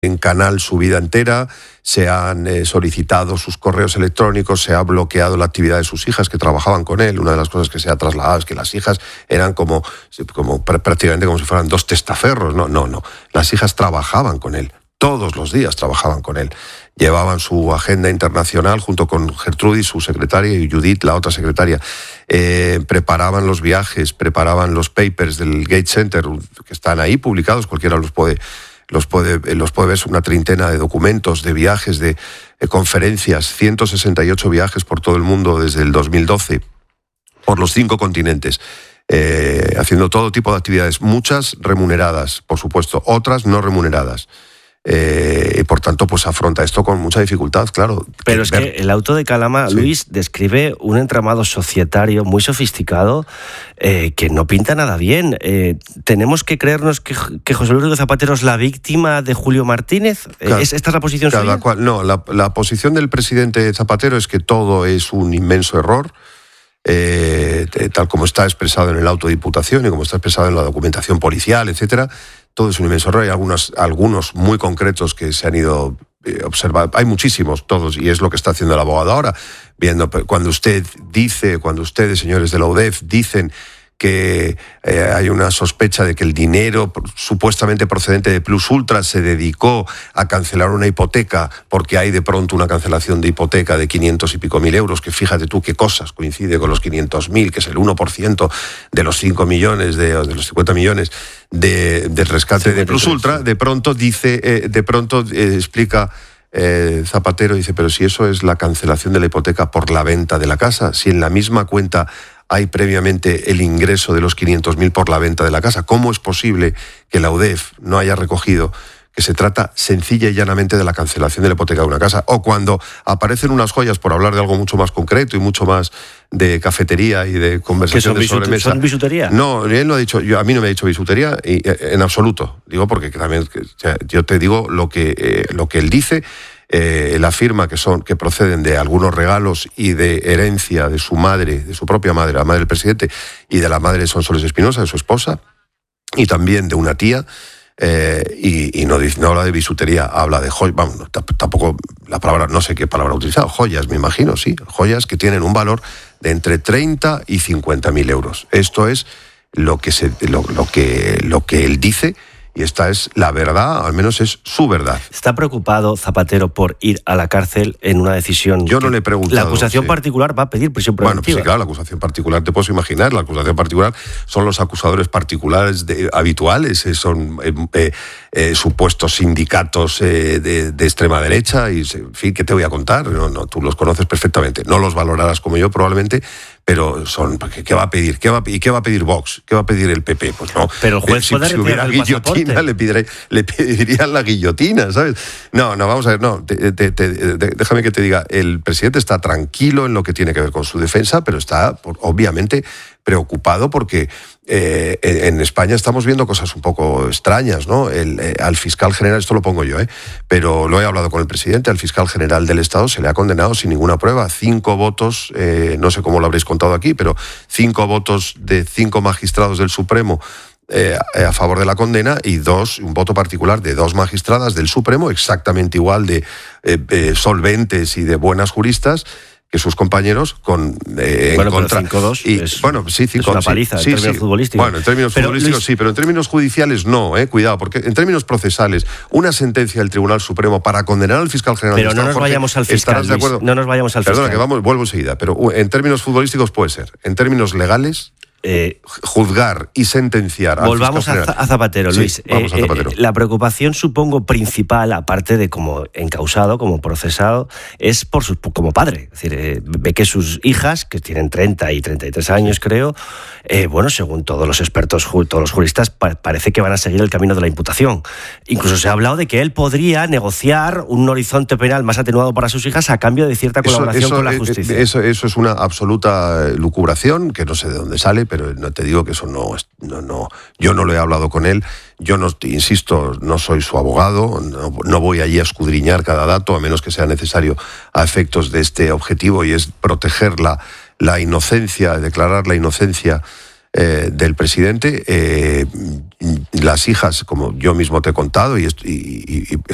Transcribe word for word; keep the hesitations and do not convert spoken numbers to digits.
en canal su vida entera, se han eh, solicitado sus correos electrónicos, se ha bloqueado la actividad de sus hijas que trabajaban con él. Una de las cosas que se ha trasladado es que las hijas eran como, como prácticamente como si fueran dos testaferros. No, no, no. Las hijas trabajaban con él. Todos los días trabajaban con él. Llevaban su agenda internacional junto con Gertrudis, su secretaria, y Judith, la otra secretaria. Eh, preparaban los viajes, preparaban los papers del Gates Center, que están ahí publicados, cualquiera los puede, los puede, los puede ver, una treintena de documentos, de viajes, de, de conferencias, ciento sesenta y ocho viajes por todo el mundo desde el dos mil doce, por los cinco continentes. Eh, haciendo todo tipo de actividades, muchas remuneradas, por supuesto, otras no remuneradas. Eh, y por tanto pues afronta esto con mucha dificultad, claro. Pero es ver... que el auto de Calama, sí. Luis, describe un entramado societario muy sofisticado eh, que no pinta nada bien. Eh, ¿Tenemos que creernos que, que José Luis Zapatero es la víctima de Julio Martínez? Cada, ¿Es, ¿Esta es la posición suya? Cual, no, la, la posición del presidente Zapatero es que todo es un inmenso error. Eh, tal como está expresado en el auto de imputación y como está expresado en la documentación policial, etcétera, todo es un inmenso error. Hay algunos, algunos muy concretos que se han ido eh, observando. Hay muchísimos, todos, y es lo que está haciendo el abogado ahora. Viendo, cuando usted dice, cuando ustedes, señores de la U D E F, dicen que eh, hay una sospecha de que el dinero supuestamente procedente de Plus Ultra se dedicó a cancelar una hipoteca porque hay de pronto una cancelación de hipoteca de quinientos y pico mil euros, que fíjate tú qué cosas coincide con los quinientos mil, que es el uno por ciento de los cinco millones, de, de los cincuenta millones de, del rescate de Plus Ultra. De pronto dice, eh, de pronto eh, explica eh, Zapatero, dice, pero si eso es la cancelación de la hipoteca por la venta de la casa, si en la misma cuenta hay previamente el ingreso de los quinientos mil por la venta de la casa, ¿cómo es posible que la U D E F no haya recogido que se trata sencilla y llanamente de la cancelación de la hipoteca de una casa? O cuando aparecen unas joyas, por hablar de algo mucho más concreto y mucho más de cafetería y de conversación de sobremesa. ¿Son bisutería? No, él no ha dicho, yo, a mí no me ha dicho bisutería y, en absoluto. Digo porque también, o sea, yo te digo lo que, eh, lo que él dice. Eh, él afirma que son que proceden de algunos regalos y de herencia de su madre, de su propia madre, la madre del presidente, y de la madre de Sonsoles Espinosa, de su esposa, y también de una tía, eh, y, y no, no habla de bisutería, habla de joyas, vamos, no, tampoco la palabra, no sé qué palabra ha utilizado, joyas, me imagino, sí, joyas que tienen un valor de entre treinta y cincuenta mil euros. Esto es lo que, se, lo, lo, que, lo que él dice. Y esta es la verdad, al menos es su verdad. ¿Está preocupado Zapatero por ir a la cárcel en una decisión? Yo no le he preguntado. La acusación sí. particular va a pedir prisión preventiva. Bueno, pues sí, claro, la acusación particular, te puedes imaginar, la acusación particular son los acusadores particulares de, habituales, son eh, eh, supuestos sindicatos eh, de, de extrema derecha, y en fin, ¿qué te voy a contar? No, no, tú los conoces perfectamente, no los valorarás como yo probablemente, pero son, ¿qué va a pedir? ¿Qué va, ¿Y qué va a pedir Vox? ¿Qué va a pedir el P P? Pues no. Pero el juez si, puede si hubiera guillotina, le, pediré, le pedirían la guillotina, ¿sabes? No, no, vamos a ver, no. Te, te, te, déjame que te diga, el presidente está tranquilo en lo que tiene que ver con su defensa, pero está, obviamente, preocupado porque eh, en España estamos viendo cosas un poco extrañas, ¿no? El, eh, al fiscal general, esto lo pongo yo, ¿eh? Pero lo he hablado con el presidente, al fiscal general del Estado se le ha condenado sin ninguna prueba, cinco votos, eh, no sé cómo lo habréis contado aquí, pero cinco votos de cinco magistrados del Supremo eh, a favor de la condena, y dos, un voto particular de dos magistradas del Supremo, exactamente igual de eh, eh, solventes y de buenas juristas que sus compañeros con eh, bueno, en contra. cinco dos y es, bueno, sí, cinco, es una paliza sí, en términos sí. futbolísticos. Bueno, en términos pero, futbolísticos Luis... sí, pero en términos judiciales no, eh, cuidado, porque en términos procesales, una sentencia del Tribunal Supremo para condenar al fiscal general pero del no Estado, nos Jorge, vayamos al fiscal, ¿estarás de acuerdo? Luis, no nos vayamos al Perdona, fiscal. que vamos, vuelvo enseguida, pero en términos futbolísticos puede ser. En términos legales, Eh, juzgar y sentenciar al volvamos fiscal a, a Zapatero, Luis. Sí, vamos a Zapatero. Eh, eh, la preocupación, supongo, principal, aparte de como encausado, como procesado, es por su, como padre. Es decir, eh, ve que sus hijas, que tienen treinta y treinta y tres años, creo, eh, bueno, según todos los expertos, todos los juristas, pa- parece que van a seguir el camino de la imputación. Incluso se ha hablado de que él podría negociar un horizonte penal más atenuado para sus hijas a cambio de cierta colaboración eso, eso, con la justicia. Eso, eso es una absoluta lucubración, que no sé de dónde sale, pero no te digo que eso no, no, no, yo no lo he hablado con él, yo no, insisto, no soy su abogado, no, no voy allí a escudriñar cada dato, a menos que sea necesario a efectos de este objetivo, y es proteger la, la inocencia, declarar la inocencia eh, del presidente. Eh, las hijas, como yo mismo te he contado, y, y, y